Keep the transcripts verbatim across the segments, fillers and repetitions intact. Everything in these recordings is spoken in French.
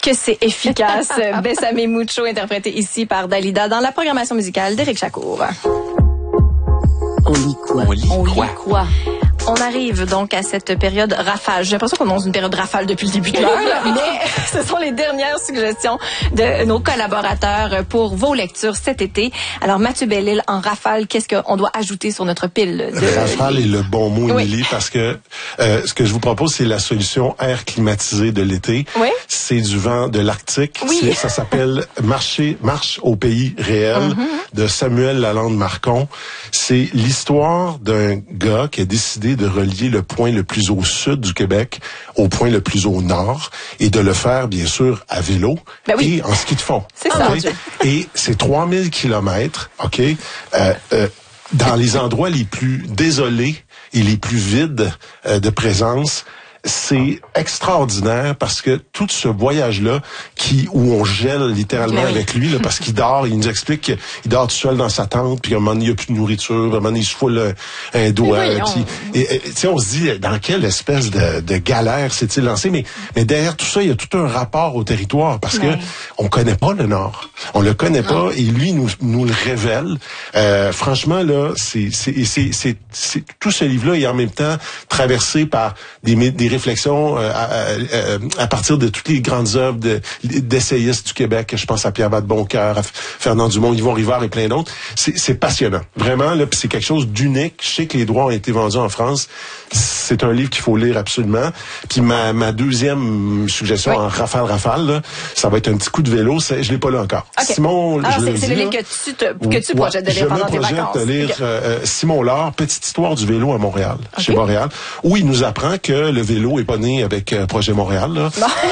que c'est efficace. Bésame Mucho, interprété ici par Dalida dans la programmation musicale d'Éric Chacour. On lit quoi? On lit On quoi? lit quoi? On arrive donc à cette période rafale. J'ai l'impression qu'on est dans une période rafale depuis le début de l'heure, mais ce sont les dernières suggestions de nos collaborateurs pour vos lectures cet été. Alors, Mathieu Bellil, en rafale, qu'est-ce qu'on doit ajouter sur notre pile de... Rafale est le bon mot, Oui. Émilie, parce que euh, ce que je vous propose, c'est la solution air climatisé de l'été. Oui. C'est du vent de l'Arctique. Oui. C'est- Ça s'appelle Marcher, Marche au pays réel Mm-hmm. de Samuel Lalande-Marcon. C'est l'histoire d'un gars qui a décidé de relier le point le plus au sud du Québec au point le plus au nord et de le faire, bien sûr, à vélo Ben oui. et en ski de fond. C'est ça. OK? Et c'est trois mille kilomètres, OK? Euh, euh, dans les endroits les plus désolés et les plus vides euh, de présence. C'est extraordinaire parce que tout ce voyage-là, qui où on gèle littéralement Ben oui. avec lui, là, parce qu'il dort, il nous explique qu'il dort tout seul dans sa tente, puis à un moment donné, il n'y a plus de nourriture, à un moment donné, il se fout le- un doigt. Mais voyons. Puis, et, et, tu sais, on se dit, dans quelle espèce de, de galère s'est-il lancé? Mais, mais derrière tout ça, il y a tout un rapport au territoire, parce Ouais. que on connaît pas le Nord. On le connaît pas, et lui nous, nous le révèle. Euh, franchement, là, c'est, c'est, c'est, c'est, c'est, tout ce livre-là est en même temps traversé par des, mé- des réflexions euh, à, à, à partir de toutes les grandes œuvres de, d'essayistes du Québec. Je pense à Pierre Vadeboncoeur, à F- Fernand Dumont, Yvon Rivard et plein d'autres. C'est, c'est passionnant. Vraiment, là, puis c'est quelque chose d'unique. Je sais que les droits ont été vendus en France. C'est un livre qu'il faut lire absolument. Puis ma, ma deuxième suggestion Oui. en rafale, rafale, là, ça va être un petit coup de vélo. C'est, je l'ai pas lu encore. OK. Simon, Alors, je c'est le c'est dis, le là. livre que tu, te, que tu Ouais, projettes de lire pendant je tes me projette vacances. de lire OK. euh, Simon Laure, Petite histoire du vélo à Montréal, chez OK. Montréal, où il nous apprend que le vélo est pas né avec euh, Projet Montréal. Là.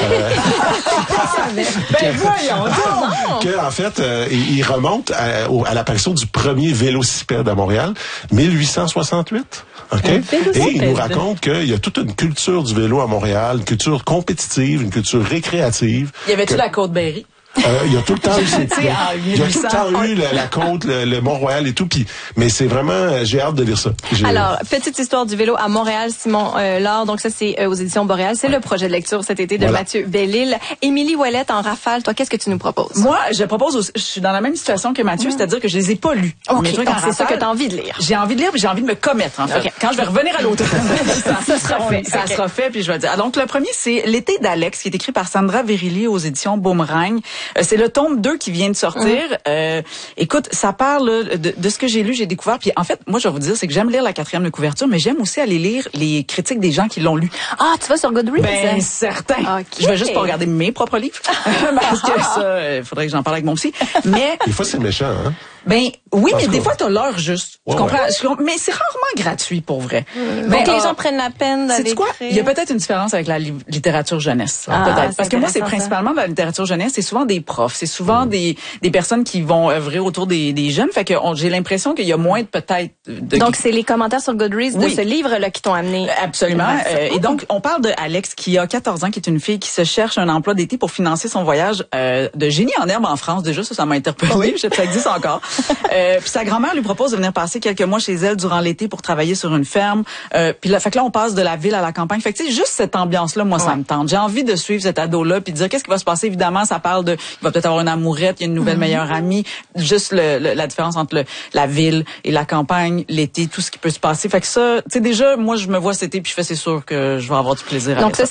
Ben voyons donc! Que en fait, euh, il, il remonte à, au- à l'apparition du premier vélocipède à Montréal, mille huit cent soixante-huit. OK? Et il nous raconte qu'il y a toute une culture du vélo à Montréal, une culture compétitive, une culture récréative. Y avait-tu que- la Côte-Berry? Euh, il y a tout le temps eu, ces- Tu sais, en il y a tout le temps mille huit cents. eu la, la côte, le, le Mont-Royal et tout, puis mais c'est vraiment, euh, j'ai hâte de lire ça. J'ai- Alors, petite histoire du vélo à Montréal, Simon euh, Laure. Donc ça, c'est euh, aux éditions Boréal. C'est le projet de lecture cet été de Voilà. Mathieu Bellil. Émilie Ouellette en rafale. Toi, qu'est-ce que tu nous proposes? Moi, je propose aussi, je suis dans la même situation que Mathieu, c'est-à-dire que je les ai pas lus. OK, Mes trucs donc en c'est ça rafale, que tu as envie de lire. J'ai envie de lire, puis j'ai envie de me commettre, en fait. OK. Quand je vais revenir à l'automne, ça, Ça sera fait. Ça OK. sera fait, puis je vais dire. Ah, donc, le premier, c'est L'été d'Alex, qui est écrit par Sandra Verilli aux éditions Boomerang. Euh, c'est le tome deux qui vient de sortir. Euh, écoute, ça parle là, de, de ce que j'ai lu, j'ai découvert. Puis en fait, moi, je vais vous dire, c'est que j'aime lire la quatrième de couverture, mais j'aime aussi aller lire les critiques des gens qui l'ont lu. Ah, tu vas sur Goodreads? Ben, certain. OK. Je vais juste pas regarder mes propres livres. Parce que ça, il faudrait que j'en parle avec mon psy. Mais, Des fois, c'est méchant, hein? ben, oui, En mais tout des cas. fois, t'as l'heure juste. Ouais, tu comprends? ouais. Je comprends. Mais c'est rarement gratuit, pour vrai. Donc, Ben, les euh, gens prennent la peine d'aller sais-tu quoi? écrire. Il y a peut-être une différence avec la li- littérature jeunesse. Ah, peut-être. c'est Parce que moi, c'est intéressant, ça. principalement de la littérature jeunesse. C'est souvent des profs. C'est souvent des, des personnes qui vont œuvrer autour des, des jeunes. Fait que on- j'ai l'impression qu'il y a moins de peut-être de Donc, c'est les commentaires sur Goodreads Oui. de ce livre-là qui t'ont amené. Absolument. vers ça. Euh, et donc, on parle de Alex qui a quatorze ans, qui est une fille qui se cherche un emploi d'été pour financer son voyage euh, de génie en herbe en France. Déjà, ça, ça m'a interpellée. Je sais que ça existe encore. Euh, puis sa grand-mère lui propose de venir passer quelques mois chez elle durant l'été pour travailler sur une ferme. Euh, puis là, fait que là, on passe de la ville à la campagne. Fait que tu sais, juste cette ambiance-là, moi, ça Ouais. me tente. J'ai envie de suivre cet ado-là puis de dire qu'est-ce qui va se passer. Évidemment, ça parle de, il va peut-être avoir une amourette, il y a une nouvelle meilleure amie. Juste le, le- la différence entre le, la ville et la campagne, l'été, tout ce qui peut se passer. Fait que ça, tu sais, déjà, moi, je me vois cet été puis je fais, c'est sûr que je vais avoir du plaisir à Donc, lire ça, ça.